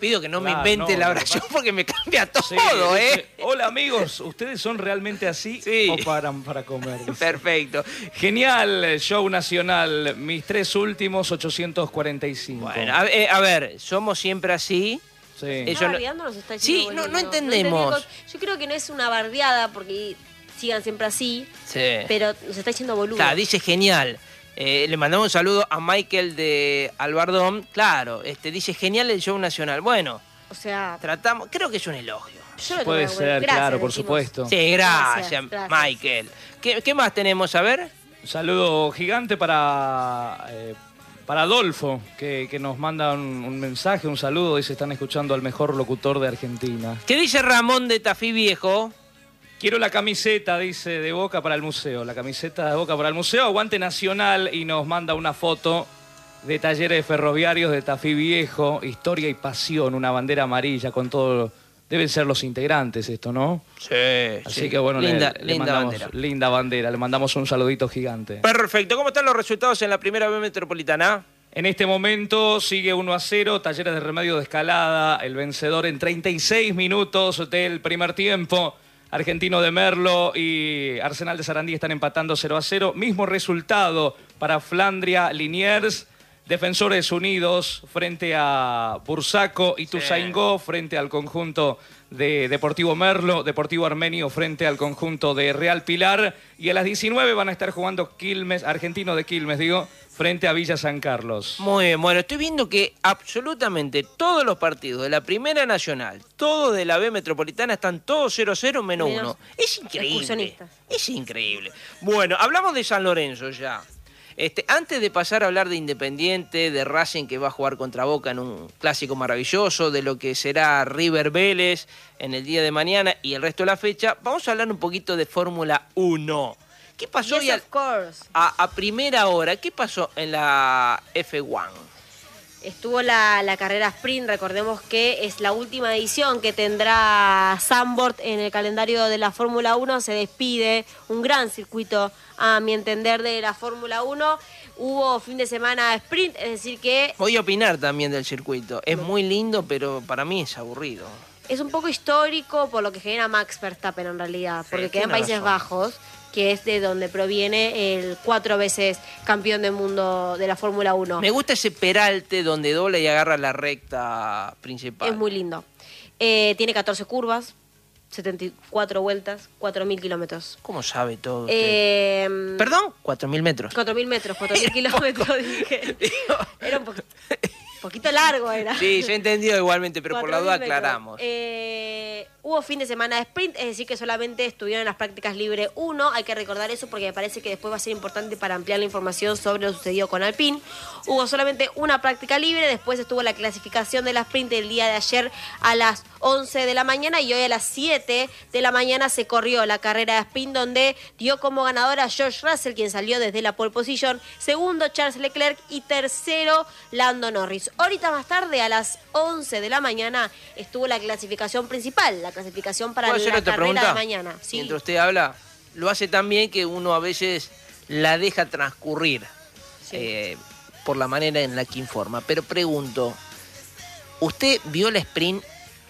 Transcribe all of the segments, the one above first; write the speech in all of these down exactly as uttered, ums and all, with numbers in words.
pido que no Claro, me invente no, la no, oración no. porque me cambia todo, Sí, ¿eh? dice, hola amigos, ¿ustedes son realmente así Sí. o paran para comer? Dice. Perfecto. Genial, show nacional, mis tres últimos ochocientos cuarenta y cinco. Bueno, a, eh, a ver, somos siempre así. Sí. Eh, Está yo no- bardeando, nos está Sí, diciendo no- no boludo. entendemos. entendí con- Yo creo que no es una bardeada porque sigan siempre así, Sí. pero nos está diciendo boludo. Claro, dice genial. Eh, le mandamos un saludo a Michael de Albardón. Claro, este, dice genial el show nacional. Bueno, O sea, tratamos, creo que es un elogio. yo lo Puede tengo que- ser, gracias, claro, por decimos. supuesto. Sí, gracias, Gracias, gracias. Michael. ¿Qué, qué más tenemos? A ver. Un saludo gigante para, eh, para Adolfo, que, que nos manda un, un mensaje, un saludo, dice, están escuchando al mejor locutor de Argentina. ¿Qué dice Ramón de Tafí Viejo? Quiero la camiseta, dice, de Boca para el museo. La camiseta de Boca para el museo, aguante Nacional, y nos manda una foto de Talleres Ferroviarios de Tafí Viejo, historia y pasión, una bandera amarilla con todo. Deben ser los integrantes esto, ¿no? Sí, Así que bueno, linda, le, le linda mandamos bandera. linda bandera, le mandamos un saludito gigante. Perfecto. ¿Cómo están los resultados en la primera B metropolitana? En este momento sigue uno a cero, Talleres de Remedio de Escalada, el vencedor en treinta y seis minutos del primer tiempo. Argentino de Merlo y Arsenal de Sarandí están empatando cero a cero. Mismo resultado para Flandria Liniers, Defensores Unidos frente a Bursaco y Ituzaingó frente al conjunto de Deportivo Merlo, Deportivo Armenio frente al conjunto de Real Pilar. Y a las diecinueve van a estar jugando Quilmes, Argentino de Quilmes, digo, frente a Villa San Carlos. Muy bien, bueno, estoy viendo que absolutamente todos los partidos de la Primera Nacional, todos de la B Metropolitana, están todos cero cero menos Menos uno. Es increíble. excursionistas. Es increíble. Bueno, hablamos de San Lorenzo ya. Este, antes de pasar a hablar de Independiente, de Racing que va a jugar contra Boca en un clásico maravilloso, de lo que será River Vélez en el día de mañana y el resto de la fecha, vamos a hablar un poquito de Fórmula uno. ¿Qué pasó hoy Yes, a, of course. a- a primera hora? ¿Qué pasó en la F uno? Estuvo la, la carrera sprint, recordemos que es la última edición que tendrá Zandvoort en el calendario de la Fórmula uno. Se despide un gran circuito, a mi entender, de la Fórmula uno. Hubo fin de semana sprint, es decir que Voy a opinar también del circuito. Es muy lindo, pero para mí es aburrido. es un poco histórico por lo que genera Max Verstappen en realidad, porque Sí, queda en tiene Países razón. Bajos, que es de donde proviene el cuatro veces campeón del mundo de la Fórmula uno. Me gusta ese peralte donde dobla y agarra la recta principal. Es muy lindo. Eh, tiene catorce curvas, setenta y cuatro vueltas, cuatro mil kilómetros. ¿Cómo sabe todo usted? Eh, ¿Perdón? cuatro mil metros. cuatro mil metros, cuatro mil kilómetros, dije. Era un poquito, poquito largo, era. Sí, yo he entendido igualmente, pero por la duda cuatro mil metros. aclaramos. Eh, hubo fin de semana de sprint, es decir que solamente estuvieron en las prácticas libre uno. Hay que recordar eso porque me parece que después va a ser importante para ampliar la información sobre lo sucedido con Alpine. Hubo solamente una práctica libre, después estuvo la clasificación de la sprint el día de ayer a las once de la mañana y hoy a las siete de la mañana se corrió la carrera de sprint donde dio como ganadora a George Russell, quien salió desde la pole position, segundo Charles Leclerc y tercero Lando Norris. Ahorita más tarde, a las once de la mañana, estuvo la clasificación principal, la clasificación para ¿Puedo la hacer otra carrera pregunta? de mañana. Sí. Mientras usted habla, lo hace tan bien que uno a veces la deja transcurrir Sí. eh, por la manera en la que informa. Pero pregunto, ¿usted vio la sprint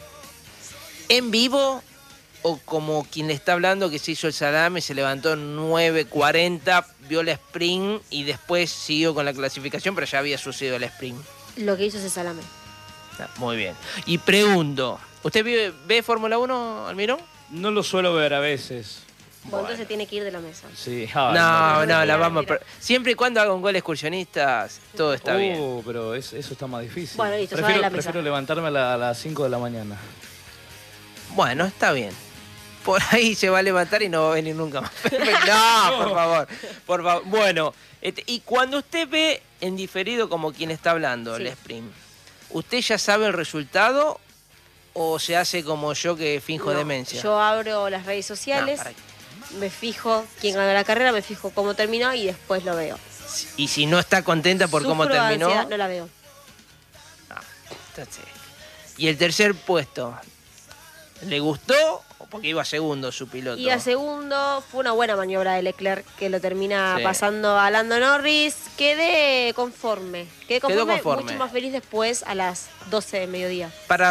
en vivo o como quien le está hablando que se hizo el salame, se levantó nueve cuarenta, vio la sprint y después siguió con la clasificación, pero ya había sucedido el sprint? Lo que hizo ese salame. Ah, muy bien. Y pregunto, ¿usted ve, ve Fórmula uno, Almirón? No lo suelo ver a veces. Bueno, entonces tiene que ir de la mesa. Sí. No, Ay, no, no, la mira, vamos a mira. per- Siempre y cuando haga un gol excursionistas, todo está Uh, bien. pero es- eso está más difícil. Bueno, listo, se va prefiero, de la mesa. prefiero levantarme a, la- a las cinco de la mañana. Bueno, está bien. Por ahí se va a levantar y no va a venir nunca más. No, por favor. Por favor. Bueno, este, y cuando usted ve en diferido como quien está hablando, Sí. el sprint, ¿usted ya sabe el resultado o se hace como yo que finjo No, demencia? Yo abro las redes sociales, No, para- me fijo quién ganó la carrera, me fijo cómo terminó y después lo veo. Y si no está contenta por cómo Sufro de terminó... ansiedad, no la veo. Ah, entonces, y el tercer puesto, ¿Le gustó? Porque iba segundo su piloto. Y a segundo, fue una buena maniobra de Leclerc que lo termina Sí. pasando a Lando Norris. Quedé conforme. Quedé conforme, conforme. mucho más feliz después a las doce de mediodía. Para